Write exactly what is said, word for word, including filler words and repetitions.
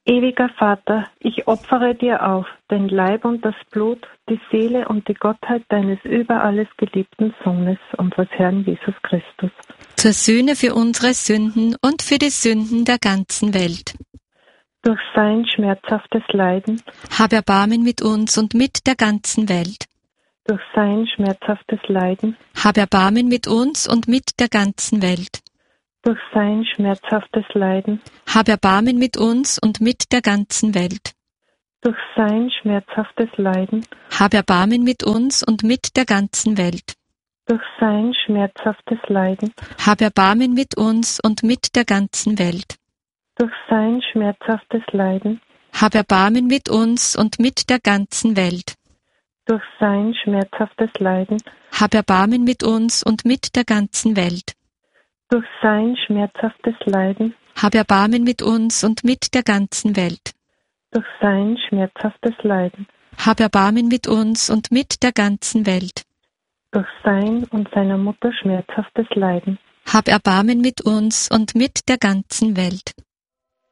Ewiger Vater, ich opfere dir auf den Leib und das Blut, die Seele und die Gottheit deines über alles geliebten Sohnes, unseres Herrn Jesus Christus. Zur Sühne für unsere Sünden und für die Sünden der ganzen Welt. Durch sein schmerzhaftes Leiden, Hab Erbarmen mit uns und mit der ganzen Welt. durch sein schmerzhaftes Leiden, Hab Erbarmen mit uns und mit der ganzen Welt. durch sein schmerzhaftes Leiden, Hab Erbarmen mit uns und mit der ganzen Welt. durch sein schmerzhaftes Leiden, Hab Erbarmen mit uns und mit der ganzen Welt. durch sein schmerzhaftes Leiden, Hab Erbarmen mit uns und mit der ganzen Welt. durch sein schmerzhaftes Leiden, Hab Erbarmen mit uns und mit der ganzen Welt. durch sein schmerzhaftes Leiden, Hab Erbarmen mit uns und mit der ganzen Welt. durch sein schmerzhaftes Leiden, Hab Erbarmen mit uns und mit der ganzen Welt. durch sein schmerzhaftes Leiden, Hab Erbarmen mit uns und mit der ganzen Welt. durch sein und seiner Mutter schmerzhaftes Leiden, Hab Erbarmen mit uns und mit der ganzen Welt.